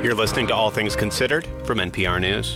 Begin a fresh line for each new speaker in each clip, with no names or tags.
You're listening to All Things Considered from NPR News.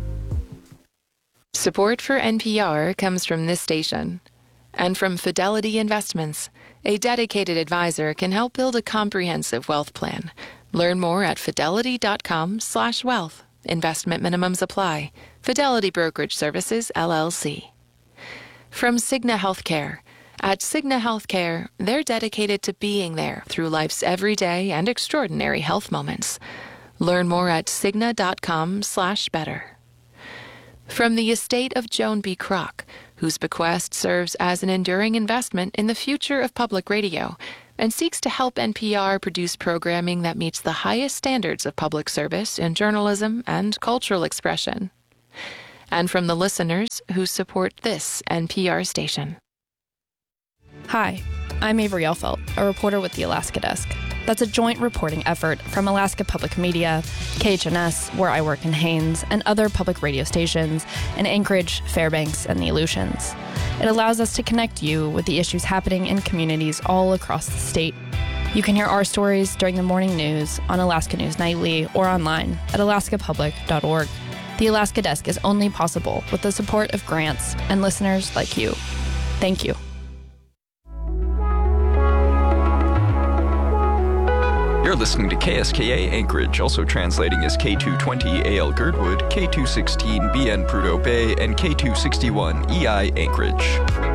Support for NPR comes from this station and from Fidelity Investments. A dedicated advisor can help build a comprehensive wealth plan. Learn more at fidelity.com/wealth. Investment minimums apply. Fidelity Brokerage Services, LLC. From Cigna Healthcare. At Cigna Healthcare, they're dedicated to being there through life's everyday and extraordinary health moments. Learn more at cigna.com/better. From the estate of Joan B. Kroc, whose bequest serves as an enduring investment in the future of public radio and seeks to help NPR produce programming that meets the highest standards of public service in journalism and cultural expression. And from the listeners who support this NPR station.
Hi, I'm Avery Elfelt, a reporter with the Alaska Desk. That's a joint reporting effort from Alaska Public Media, KHNS, where I work in Haines, and other public radio stations in Anchorage, Fairbanks, and the Aleutians. It allows us to connect you with the issues happening in communities all across the state. You can hear our stories during the morning news on Alaska News Nightly or online at alaskapublic.org. The Alaska Desk is only possible with the support of grants and listeners like you. Thank you.
You're listening to KSKA Anchorage, also translating as K220 AL Girdwood, K216 BN Prudhoe Bay, and K261 EI Anchorage.